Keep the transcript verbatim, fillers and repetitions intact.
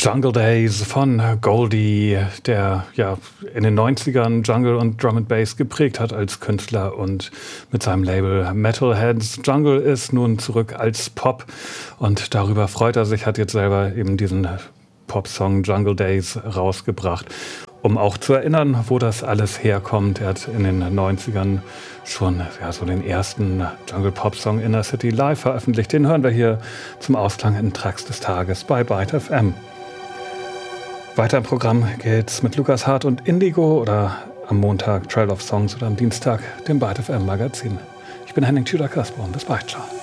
Jungle Days von Goldie, der ja in den neunzigern Jungle und Drum and Bass geprägt hat als Künstler und mit seinem Label Metalheadz. Jungle ist nun zurück als Pop und darüber freut er sich, hat jetzt selber eben diesen Pop-Song Jungle Days rausgebracht, um auch zu erinnern, wo das alles herkommt. Er hat in den neunzigern schon ja, so den ersten Jungle-Pop-Song Inner City Live veröffentlicht. Den hören wir hier zum Ausklang in Tracks des Tages bei Byte F M. Weiter im Programm geht's mit Lukas Hart und Indigo oder am Montag Trail of Songs oder am Dienstag dem Byte F M Magazin. Ich bin Henning Tudor-Kasper und bis bald, ciao.